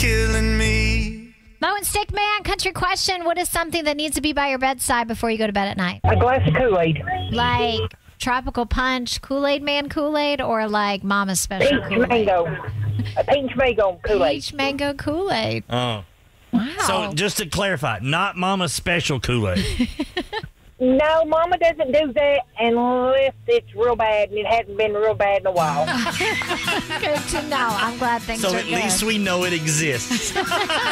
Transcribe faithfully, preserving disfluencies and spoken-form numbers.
killing me. Mo and Stickman, country question. What is something that needs to be by your bedside before you go to bed at night? A glass of Kool-Aid. Like tropical punch, Kool-Aid Man Kool-Aid, or like Mama's special Peach Kool-Aid? mango. A peach mango Kool-Aid. Peach mango Kool-Aid. Oh. Wow. So just to clarify, not Mama's special Kool-Aid. No, Mama doesn't do that unless it's real bad, and it hasn't been real bad in a while. Good to know. I'm glad things So are at good. least we know it exists.